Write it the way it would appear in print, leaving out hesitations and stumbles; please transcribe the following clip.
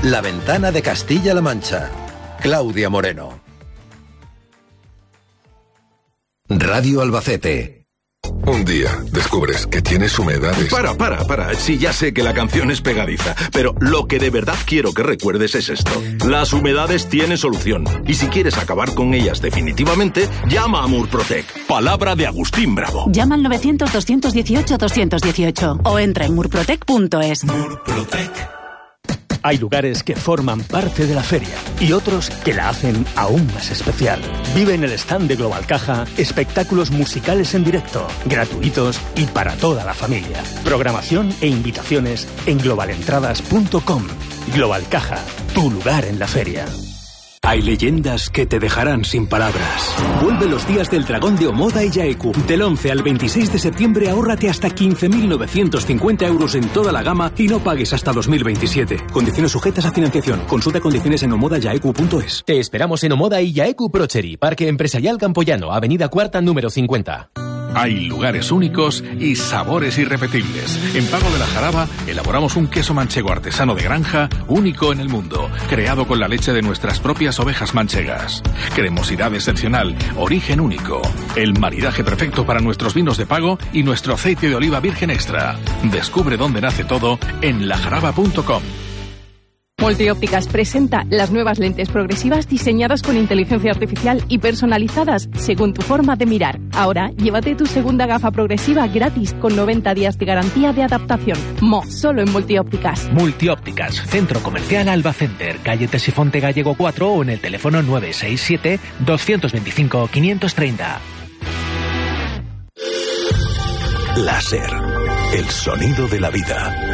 La ventana de Castilla-La Mancha. Claudia Moreno. Radio Albacete. Un día descubres que tienes humedades. Para. Sí, ya sé que la canción es pegadiza, pero lo que de verdad quiero que recuerdes es esto. Las humedades tienen solución. Y si quieres acabar con ellas definitivamente, llama a Murprotec. Palabra de Agustín Bravo. Llama al 900-218-218 o entra en murprotec.es. Murprotec. Hay lugares que forman parte de la feria y otros que la hacen aún más especial. Vive en el stand de Global Caja espectáculos musicales en directo, gratuitos y para toda la familia. Programación e invitaciones en globalentradas.com. Global Caja, tu lugar en la feria. Hay leyendas que te dejarán sin palabras. Vuelve los días del dragón de Omoda y Yaeku. Del 11 al 26 de septiembre ahórrate hasta 15.950 euros en toda la gama y no pagues hasta 2027. Condiciones sujetas a financiación. Consulta condiciones en omodayaeku.es. Te esperamos en Omoda y Yaeku Procheri, Parque Empresarial Campoyano, Avenida Cuarta, número 50. Hay lugares únicos y sabores irrepetibles. En Pago de la Jaraba elaboramos un queso manchego artesano de granja único en el mundo, creado con la leche de nuestras propias ovejas manchegas. Cremosidad excepcional, origen único. El maridaje perfecto para nuestros vinos de Pago y nuestro aceite de oliva virgen extra. Descubre dónde nace todo en lajaraba.com. Multiópticas presenta las nuevas lentes progresivas diseñadas con inteligencia artificial y personalizadas según tu forma de mirar. Ahora, llévate tu segunda gafa progresiva gratis con 90 días de garantía de adaptación. Solo en Multiópticas. Multiópticas, Centro Comercial Albacenter, calle Tesifonte Gallego 4 o en el teléfono 967-225-530. Láser, el sonido de la vida.